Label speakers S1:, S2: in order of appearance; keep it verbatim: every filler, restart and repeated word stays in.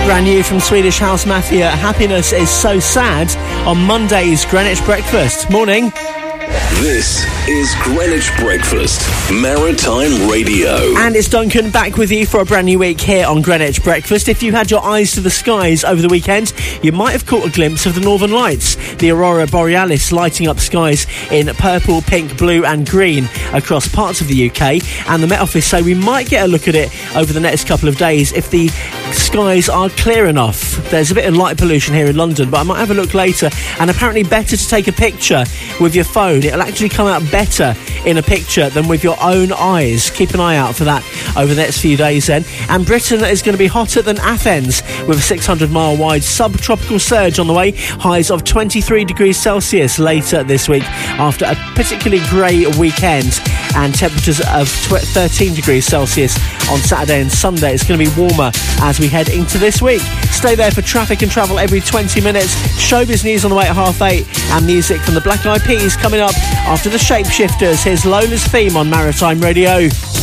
S1: Brand new from Swedish House Mafia, Happiness is So Sad, on Monday's Greenwich Breakfast. Morning.
S2: This is Greenwich Breakfast, Maritime Radio.
S1: And it's Duncan back with you for a brand new week here on Greenwich Breakfast. If you had your eyes to the skies over the weekend, you might have caught a glimpse of the Northern Lights, the Aurora Borealis lighting up skies in purple, pink, blue and green across parts of the U K. And the Met Office say we might get a look at it over the next couple of days if the skies are clear enough. There's a bit of light pollution here in London, but I might have a look later. And apparently better to take a picture with your phone. It'll actually come out better in a picture than with your own eyes. Keep an eye out for that over the next few days then. And Britain is going to be hotter than Athens with a six hundred mile wide subtropical surge on the way. Highs of twenty-three degrees Celsius later this week after a particularly grey weekend, and temperatures of thirteen degrees Celsius on Saturday and Sunday. It's going to be warmer as we head into this week. Stay there for traffic and travel every twenty minutes. Showbiz news on the way at half eight, and music from the Black Eyed Peas coming up after the Shapeshifters. Here's Lola's theme on Maritime Radio.